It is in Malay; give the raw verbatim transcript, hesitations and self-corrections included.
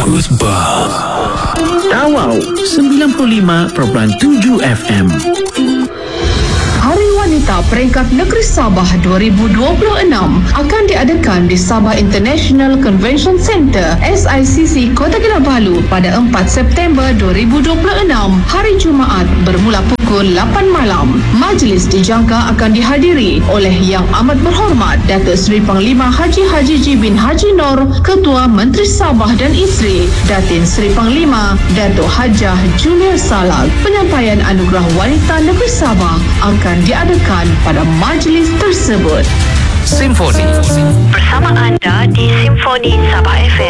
Khutbah Tawau sembilan puluh lima perpuluhan tujuh F M. Hari Wanita Peringkat Negeri Sabah dua ribu dua puluh enam akan diadakan di Sabah International Convention Centre S I C C Kota Kinabalu pada empat September dua ribu dua puluh enam, hari Jumaat bermula pukul lapan malam. Majlis dijangka akan dihadiri oleh Yang Amat Berhormat Datuk Seri Panglima Haji Haji G bin Haji Nor, Ketua Menteri Sabah dan Isteri, Datin Seri Panglima Datuk Hajah Julia Salak. Penyampaian Anugerah Wanita Negeri Sabah akan diadakan pada majlis tersebut. Simfoni Bersama anda di Simfoni Sabah F M.